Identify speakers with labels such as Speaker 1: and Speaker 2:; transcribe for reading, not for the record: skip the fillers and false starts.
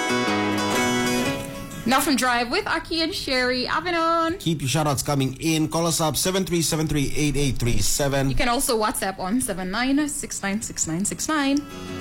Speaker 1: Now from Drive with Aki and Sherry. Afternoon.
Speaker 2: Keep your shoutouts coming in. Call us up 7373-8837.
Speaker 1: You can also WhatsApp on 79696969.